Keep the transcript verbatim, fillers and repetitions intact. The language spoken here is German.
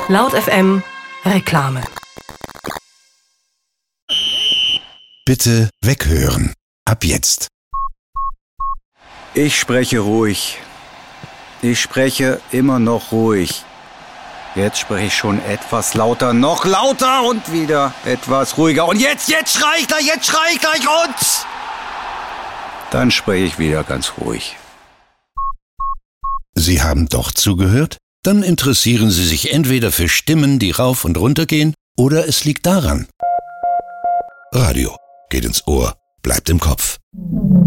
Laut F M Reklame. Bitte weghören. Ab jetzt. Ich spreche ruhig. Ich spreche immer noch ruhig. Jetzt spreche ich schon etwas lauter, noch lauter und wieder etwas ruhiger. Und jetzt, jetzt schrei ich gleich, jetzt schrei ich gleich und... Dann spreche ich wieder ganz ruhig. Sie haben doch zugehört? Dann interessieren Sie sich entweder für Stimmen, die rauf und runter gehen, oder es liegt daran. Radio geht ins Ohr, bleibt im Kopf.